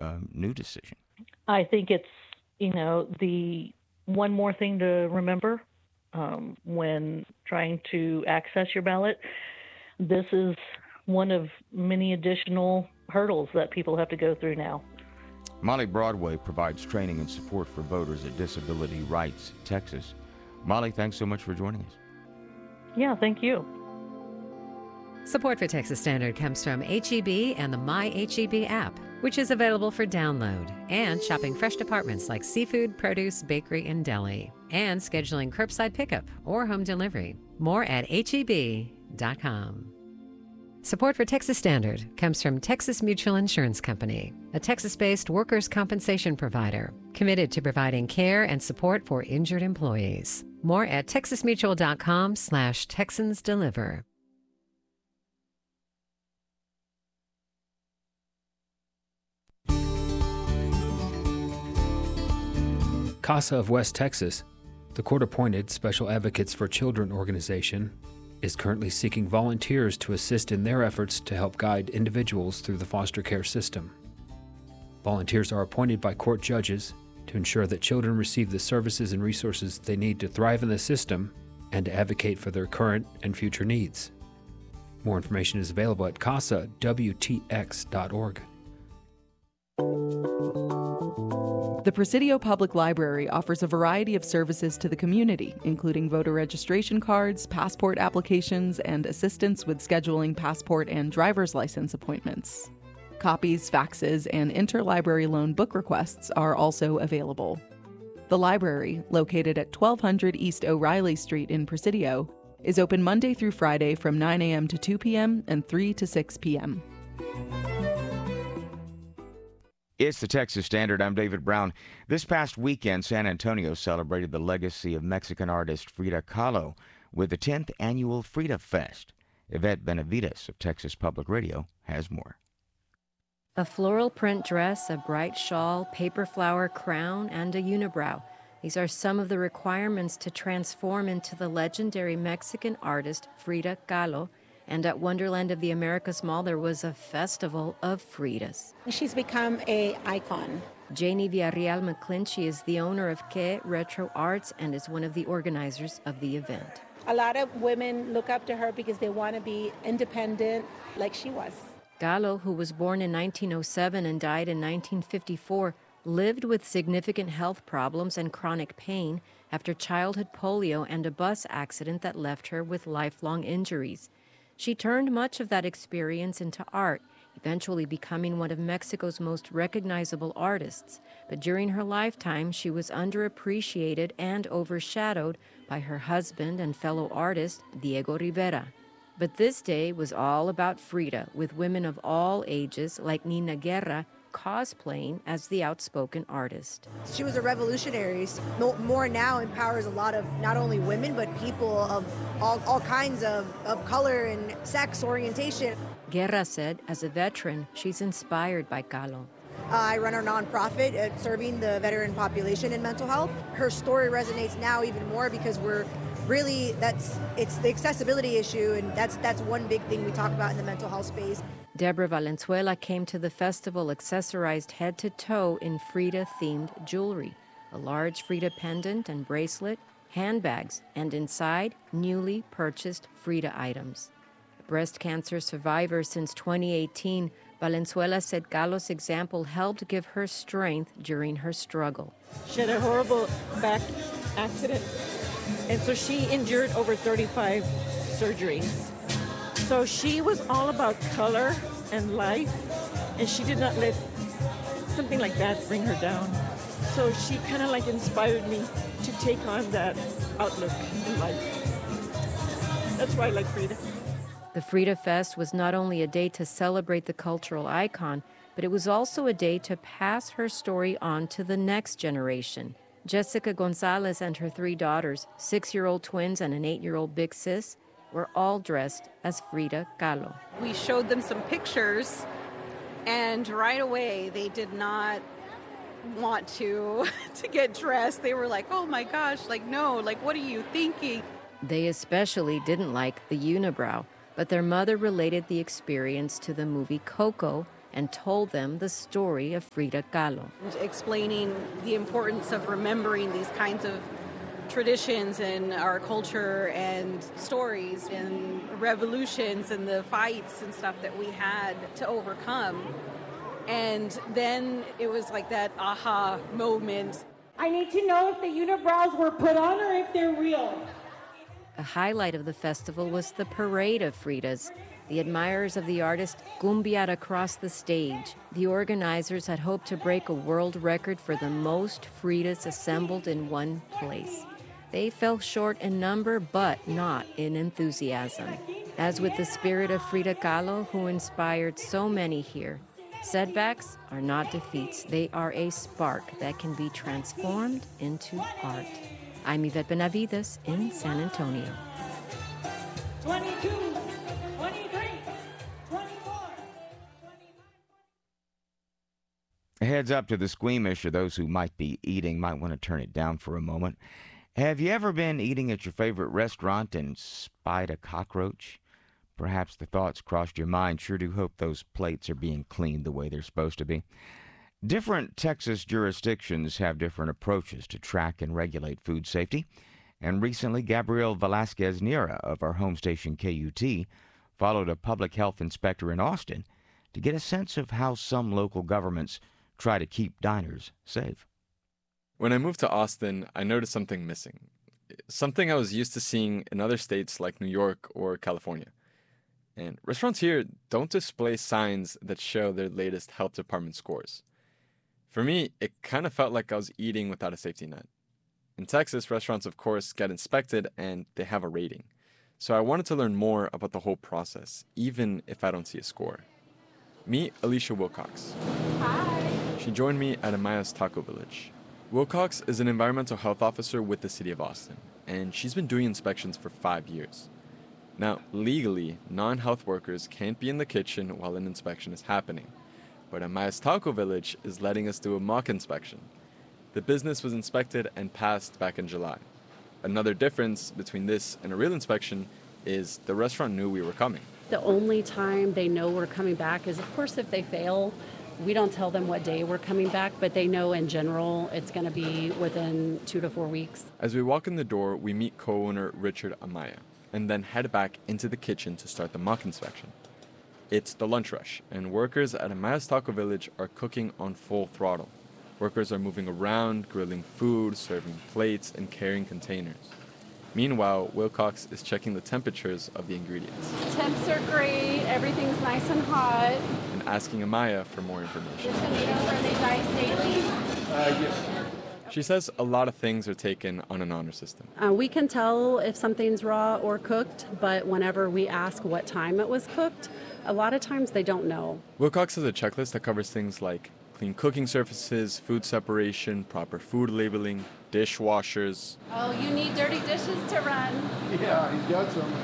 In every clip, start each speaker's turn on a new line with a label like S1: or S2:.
S1: new decision?
S2: I think it's, the one more thing to remember when trying to access your ballot. This is one of many additional hurdles that people have to go through now.
S1: Molly Broadway provides training and support for voters at Disability Rights Texas. Molly, thanks so much for joining us.
S2: Yeah, thank you.
S3: Support for Texas Standard comes from HEB and the My HEB app, which is available for download, and shopping fresh departments like seafood, produce, bakery, and deli, and scheduling curbside pickup or home delivery. More at heb.com. Support for Texas Standard comes from Texas Mutual Insurance Company, a Texas-based workers' compensation provider committed to providing care and support for injured employees. More at texasmutual.com/TexansDeliver.
S4: CASA of West Texas, the court-appointed Special Advocates for Children organization, is currently seeking volunteers to assist in their efforts to help guide individuals through the foster care system. Volunteers are appointed by court judges to ensure that children receive the services and resources they need to thrive in the system and to advocate for their current and future needs. More information is available at casawtx.org.
S5: The Presidio Public Library offers a variety of services to the community, including voter registration cards, passport applications, and assistance with scheduling passport and driver's license appointments. Copies, faxes, and interlibrary loan book requests are also available. The library, located at 1200 East O'Reilly Street in Presidio, is open Monday through Friday from 9 a.m. to 2 p.m. and 3 to 6 p.m.
S1: It's the Texas Standard. I'm David Brown. This past weekend, San Antonio celebrated the legacy of Mexican artist Frida Kahlo with the 10th annual Frida Fest. Yvette Benavides of Texas Public Radio has more.
S6: A floral print dress, a bright shawl, paper flower crown, and a unibrow. These are some of the requirements to transform into the legendary Mexican artist Frida Kahlo. And at Wonderland of the Americas Mall, there was a festival of Fridas.
S7: She's become an icon.
S6: Janie Villarreal McClinchy is the owner of Que Retro Arts and is one of the organizers of the event.
S7: A lot of women look up to her because they want to be independent like she was.
S6: Kahlo, who was born in 1907 and died in 1954, lived with significant health problems and chronic pain after childhood polio and a bus accident that left her with lifelong injuries. She turned much of that experience into art, eventually becoming one of Mexico's most recognizable artists. But during her lifetime, she was underappreciated and overshadowed by her husband and fellow artist, Diego Rivera. But this day was all about Frida, with women of all ages, like Nina Guerra, cosplaying as the outspoken artist.
S8: She was a revolutionary. More now empowers a lot of not only women, but people of all kinds of color and sex orientation.
S6: Guerra said, as a veteran, she's inspired by Kahlo.
S8: I run our nonprofit serving the veteran population in mental health. Her story resonates now even more because it's the accessibility issue, and that's one big thing we talk about in the mental health space.
S6: Deborah Valenzuela came to the festival accessorized head to toe in Frida-themed jewelry, a large Frida pendant and bracelet, handbags, and inside, newly purchased Frida items. A breast cancer survivor since 2018, Valenzuela said Kahlo's example helped give her strength during her struggle.
S9: She had a horrible back accident, and so she endured over 35 surgeries. So she was all about color and life, and she did not let something like that bring her down. So she kind of like inspired me to take on that outlook in life. That's why I like Frida.
S6: The Frida Fest was not only a day to celebrate the cultural icon, but it was also a day to pass her story on to the next generation. Jessica Gonzalez and her 3 daughters, 6-year-old twins and an 8-year-old big sis, were all dressed as Frida Kahlo.
S10: We showed them some pictures, and right away they did not want to get dressed. They were like, oh my gosh, like no, like what are you thinking?
S6: They especially didn't like the unibrow, but their mother related the experience to the movie Coco and told them the story of Frida Kahlo.
S10: Explaining the importance of remembering these kinds of traditions in our culture and stories and revolutions and the fights and stuff that we had to overcome. And then it was like that aha moment.
S11: I need to know if the unibrows were put on or if they're real.
S6: A highlight of the festival was the parade of Fridas. The admirers of the artist cumbiaed across the stage. The organizers had hoped to break a world record for the most Fridas assembled in one place. They fell short in number, but not in enthusiasm. As with the spirit of Frida Kahlo, who inspired so many here, setbacks are not defeats. They are a spark that can be transformed into art. I'm Yvette Benavides in San Antonio.
S11: 22, 23, 24.
S1: A heads up to the squeamish or those who might be eating might want to turn it down for a moment. Have you ever been eating at your favorite restaurant and spied a cockroach? Perhaps the thoughts crossed your mind. Sure do hope those plates are being cleaned the way they're supposed to be. Different Texas jurisdictions have different approaches to track and regulate food safety. And recently, Gabrielle Velasquez Nira of our home station KUT followed a public health inspector in Austin to get a sense of how some local governments try to keep diners safe.
S12: When I moved to Austin, I noticed something missing. Something I was used to seeing in other states like New York or California. And restaurants here don't display signs that show their latest health department scores. For me, it kind of felt like I was eating without a safety net. In Texas, restaurants, of course, get inspected and they have a rating. So I wanted to learn more about the whole process, even if I don't see a score. Meet Alicia Wilcox.
S11: Hi.
S12: She joined me at Amaya's Taco Village. Wilcox is an environmental health officer with the city of Austin, and she's been doing inspections for 5 years. Now, legally, non-health workers can't be in the kitchen while an inspection is happening. But Amaya's Taco Village is letting us do a mock inspection. The business was inspected and passed back in July. Another difference between this and a real inspection is the restaurant knew we were coming.
S13: The only time they know we're coming back is, of course, if they fail. We don't tell them what day we're coming back, but they know in general it's going to be within 2 to 4 weeks.
S12: As we walk in the door, we meet co-owner Richard Amaya, and then head back into the kitchen to start the mock inspection. It's the lunch rush, and workers at Amaya's Taco Village are cooking on full throttle. Workers are moving around, grilling food, serving plates, and carrying containers. Meanwhile, Wilcox is checking the temperatures of the ingredients.
S13: Temps are great, everything's nice and hot.
S12: And asking Amaya for more information.
S13: The tomatoes, are they diced daily?
S12: Yes. She says a lot of things are taken on an honor system.
S13: We can tell if something's raw or cooked, but whenever we ask what time it was cooked, a lot of times they don't know.
S12: Wilcox has a checklist that covers things like clean cooking surfaces, food separation, proper food labeling, dishwashers.
S13: Oh, you need dirty dishes to run.
S14: Yeah, he's got some.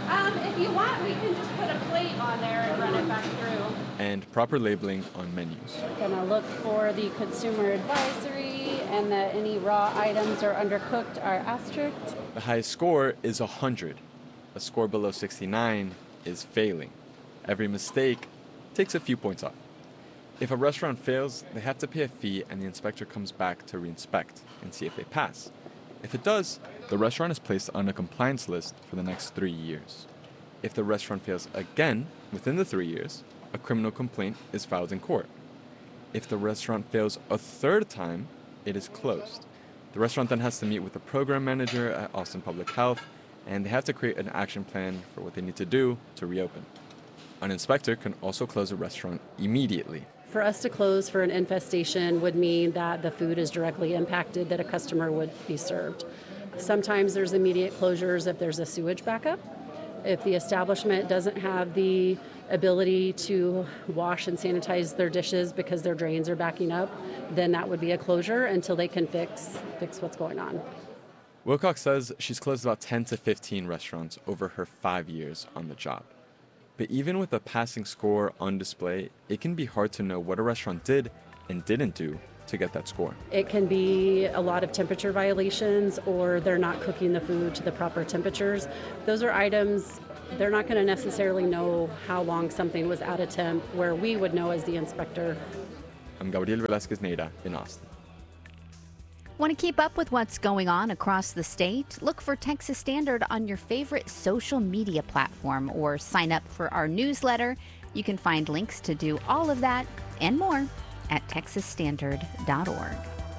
S13: If you want, we can just put a plate on there and run it back through.
S12: And proper labeling on menus.
S13: We're gonna look for the consumer advisory and that any raw items or undercooked are asterisked.
S12: The highest score is 100. A score below 69 is failing. Every mistake takes a few points off. If a restaurant fails, they have to pay a fee and the inspector comes back to re-inspect and see if they pass. If it does, the restaurant is placed on a compliance list for the next 3 years. If the restaurant fails again within the 3 years, a criminal complaint is filed in court. If the restaurant fails a third time, it is closed. The restaurant then has to meet with the program manager at Austin Public Health, and they have to create an action plan for what they need to do to reopen. An inspector can also close a restaurant immediately.
S13: For us to close for an infestation would mean that the food is directly impacted, that a customer would be served. Sometimes there's immediate closures if there's a sewage backup. If the establishment doesn't have the ability to wash and sanitize their dishes because their drains are backing up, then that would be a closure until they can fix what's going on.
S12: Wilcox says she's closed about 10 to 15 restaurants over her 5 years on the job. But even with a passing score on display, it can be hard to know what a restaurant did and didn't do to get that score?
S13: It can be a lot of temperature violations, or they're not cooking the food to the proper temperatures. Those are items, they're not going to necessarily know how long something was out of temp, where we would know as the inspector.
S12: I'm Gabriel Velasquez Neira in Austin.
S14: Want to keep up with what's going on across the state? Look for Texas Standard on your favorite social media platform or sign up for our newsletter. You can find links to do all of that and more at texasstandard.org.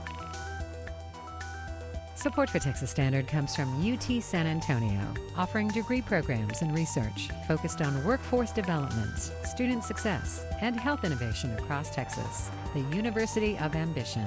S3: Support for Texas Standard comes from UT San Antonio, offering degree programs and research focused on workforce development, student success, and health innovation across Texas. The University of Ambition,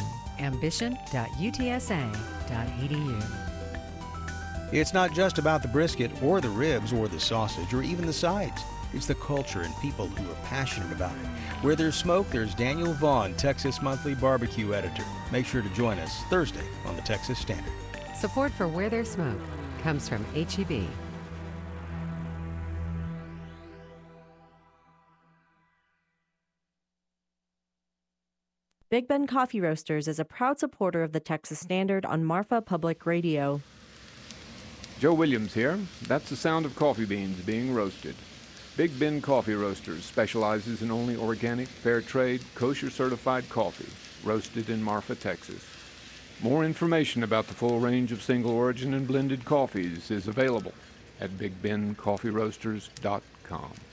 S3: ambition.utsa.edu.
S15: It's not just about the brisket or the ribs or the sausage or even the sides. It's the culture and people who are passionate about it. Where there's smoke, there's Daniel Vaughn, Texas Monthly Barbecue Editor. Make sure to join us Thursday on the Texas Standard.
S3: Support for Where There's Smoke comes from HEB.
S16: Big Ben Coffee Roasters is a proud supporter of the Texas Standard on Marfa Public Radio.
S17: Joe Williams here. That's the sound of coffee beans being roasted. Big Ben Coffee Roasters specializes in only organic, fair trade, kosher certified coffee, roasted in Marfa, Texas. More information about the full range of single origin and blended coffees is available at BigBenCoffeeRoasters.com.